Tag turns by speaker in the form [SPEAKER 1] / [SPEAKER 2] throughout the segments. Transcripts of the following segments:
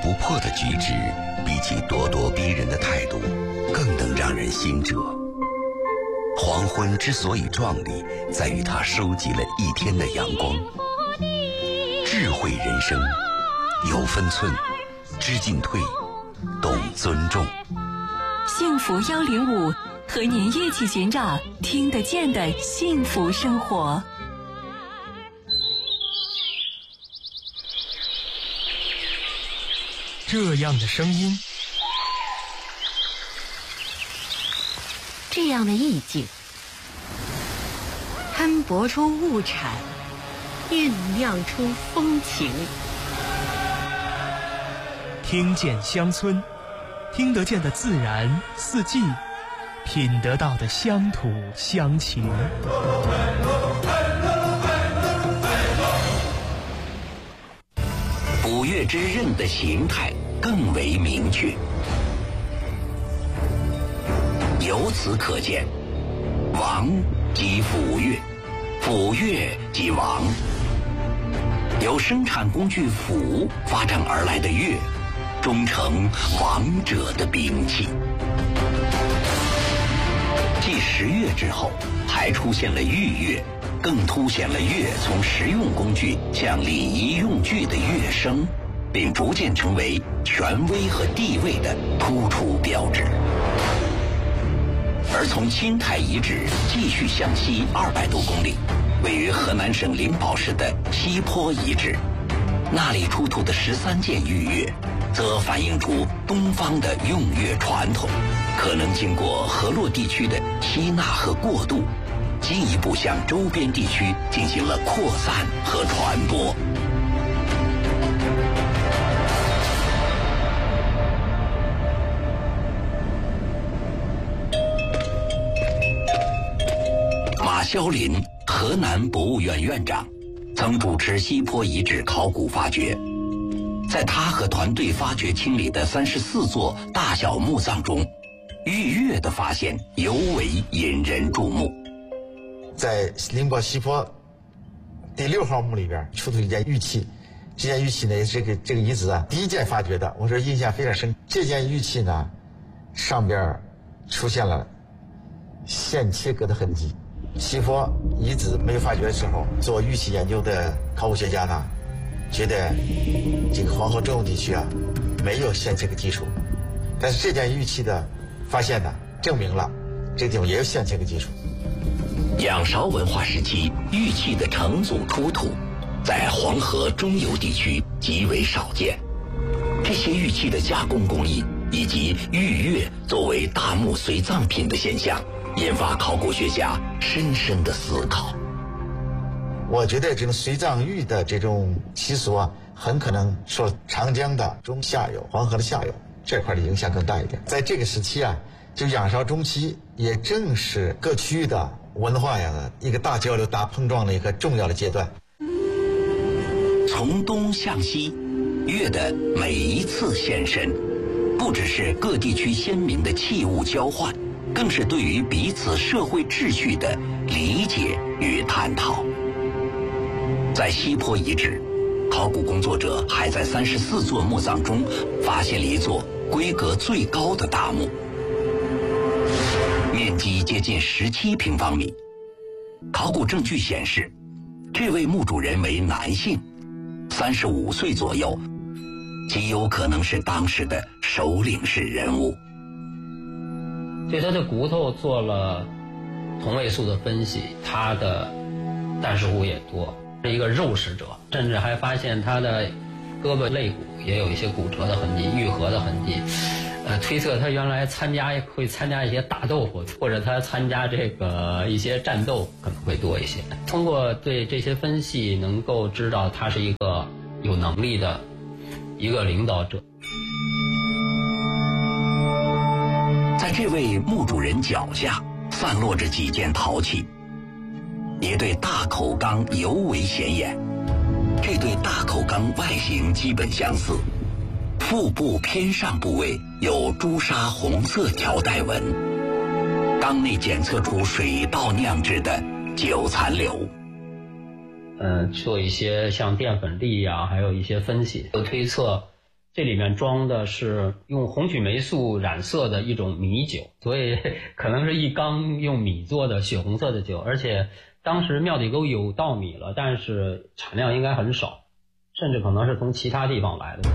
[SPEAKER 1] 不破的举止，比起咄咄逼人的态度，更能让人心折。黄昏之所以壮丽，在于它收集了一天的阳光。智慧人生，有分寸，知进退，懂尊重。
[SPEAKER 2] 幸福105和您一起寻找听得见的幸福生活。
[SPEAKER 3] 这样的声音，
[SPEAKER 4] 这样的意境，摊薄出物产，酝酿出风情。
[SPEAKER 3] 听见乡村，听得见的自然四季，品得到的乡土乡情。
[SPEAKER 1] 抚乐之刃的形态更为明确，由此可见，王即抚乐，抚乐即王。由生产工具斧发展而来的乐，终成王者的兵器。继十乐之后，还出现了御乐，更凸显了乐从实用工具向礼仪用具的乐声，并逐渐成为权威和地位的突出标志。而从青台遗址继续向西200多公里，位于河南省灵宝市的西坡遗址，那里出土的13件御乐，则反映出东方的用乐传统，可能经过河洛地区的吸纳和过渡，进一步向周边地区进行了扩散和传播。马肖林，河南博物院院长，曾主持西坡遗址考古发掘。在他和团队发掘清理的34座大小墓葬中，御乐的发现尤为引人注目。
[SPEAKER 5] 在灵宝西坡第6号墓里边出土一件玉器，这件玉器呢是这个遗址啊第一件发掘的，我说印象非常深。这件玉器呢上边出现了线切割的痕迹。西坡遗址没有发掘的时候，做玉器研究的考古学家呢觉得这个黄河中游地区啊没有线切割技术，但是这件玉器的发现呢证明了这个地方也有线切割技术。
[SPEAKER 1] 仰韶文化时期玉器的成组出土在黄河中游地区极为少见，这些玉器的加工工艺以及御乐作为大墓随葬品的现象，引发考古学家深深的思考。
[SPEAKER 5] 我觉得这种随葬玉的这种习俗啊，很可能受长江的中下游、黄河的下游这块的影响更大一点。在这个时期啊，就仰韶中期，也正是各区域的文化呀一个大交流、大碰撞的一个重要的阶段。
[SPEAKER 1] 从东向西，乐的每一次现身，不只是各地区鲜明的器物交换，更是对于彼此社会秩序的理解与探讨。在西坡遗址，考古工作者还在34座墓葬中发现了一座规格最高的大墓，面积接近17平方米。考古证据显示，这位墓主人为男性，35岁左右，极有可能是当时的首领式人物。
[SPEAKER 6] 对他的骨头做了同位素的分析，他的蛋石骨也多，是一个肉食者，甚至还发现他的胳膊肋骨也有一些骨折的痕迹、愈合的痕迹。推测他原来会参加一些打斗或者他参加这个一些战斗可能会多一些。通过对这些分析，能够知道他是一个有能力的一个领导者。
[SPEAKER 1] 在这位墓主人脚下散落着几件陶器，一对大口缸尤为显眼。这对大口缸外形基本相似，腹部偏上部位有朱砂红色条带纹，缸内检测出水稻酿制的酒残留。
[SPEAKER 6] 做一些像淀粉粒啊，还有一些分析，推测这里面装的是用红曲霉素染色的一种米酒，所以可能是一缸用米做的血红色的酒，而且当时庙底沟有稻米了，但是产量应该很少，甚至可能是从其他地方来的。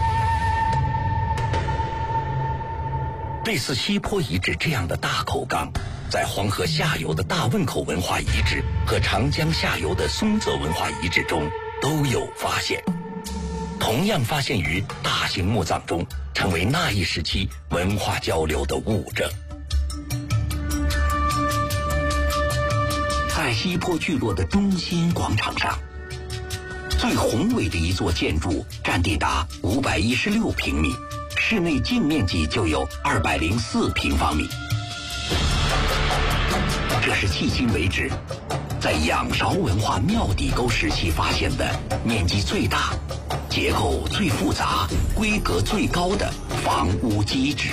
[SPEAKER 1] 类似西坡遗址这样的大口缸，在黄河下游的大汶口文化遗址和长江下游的松泽文化遗址中都有发现，同样发现于大型墓葬中，成为那一时期文化交流的物证。在西坡聚落的中心广场上，最宏伟的一座建筑占地达516平米，室内净面积就有204平方米。这是迄今为止在仰韶文化庙底沟时期发现的面积最大、结构最复杂、规格最高的房屋基址。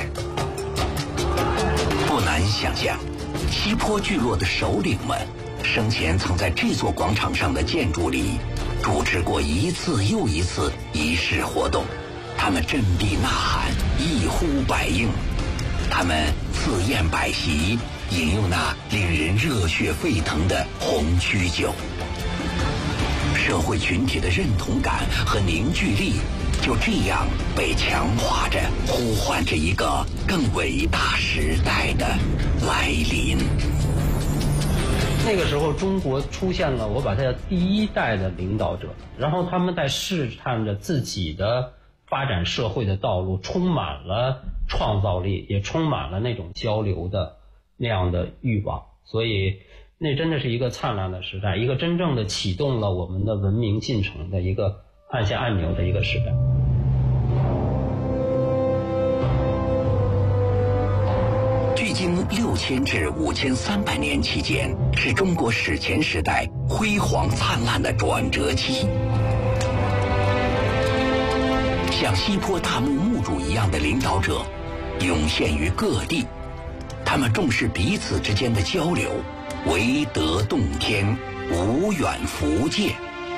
[SPEAKER 1] 不难想象，西坡聚落的首领们生前曾在这座广场上的建筑里主持过一次又一次仪式活动，他们振臂呐喊，一呼百应，他们赐宴摆席，饮用那令人热血沸腾的红曲酒。社会群体的认同感和凝聚力就这样被强化着，呼唤着一个更伟大时代的来临。
[SPEAKER 6] 那个时候中国出现了我把它叫第一代的领导者，然后他们在试探着自己的发展社会的道路，充满了创造力，也充满了那种交流的那样的欲望，所以那真的是一个灿烂的时代，一个真正的启动了我们的文明进程的一个按下按钮的一个时代。
[SPEAKER 1] 距今6000至5300年期间，是中国史前时代辉煌灿烂的转折期。像西坡大墓墓主一样的领导者涌现于各地，他们重视彼此之间的交流，惟德动天，无远弗届。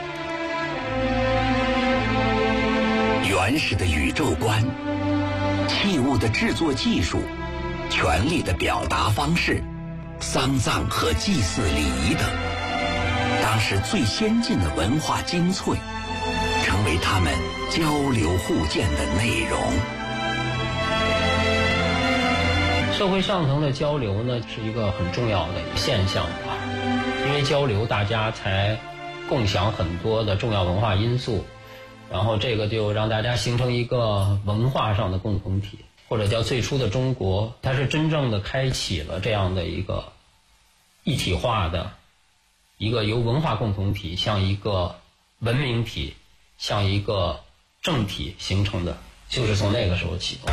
[SPEAKER 1] 原始的宇宙观、器物的制作技术、权力的表达方式、丧葬和祭祀礼仪等，当时最先进的文化精粹，成为他们交流互鉴的内容。
[SPEAKER 6] 社会上层的交流呢，是一个很重要的现象吧，因为交流大家才共享很多的重要文化因素，然后这个就让大家形成一个文化上的共同体，或者叫最初的中国，它是真正的开启了这样的一个一体化的一个由文化共同体向一个文明体向一个政体形成的，就是从那个时候启动。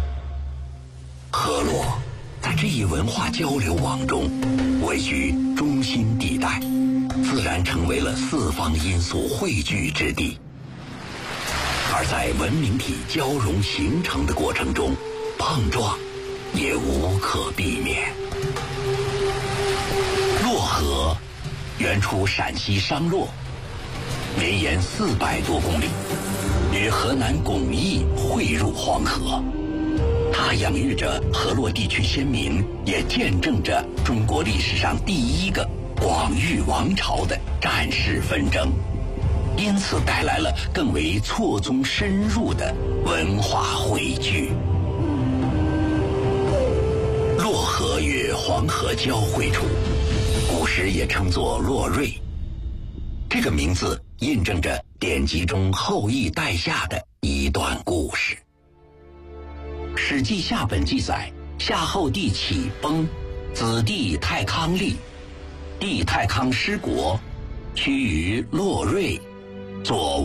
[SPEAKER 1] 河洛在这一文化交流网中位居中心地带，自然成为了四方因素汇聚之地。而在文明体交融形成的过程中，碰撞也无可避免。洛河原出陕西商洛，绵延400多公里，与河南巩义汇入黄河。它养育着河洛地区先民，也见证着中国历史上第一个广域王朝的战事纷争，因此带来了更为错综深入的文化汇聚。洛河与黄河交汇处，古时也称作洛瑞，这个名字印证着典籍中后羿带下的一段故事。《史记》下本记载，夏后帝启崩，子弟太康立，帝太康失国，趋于洛瑞，作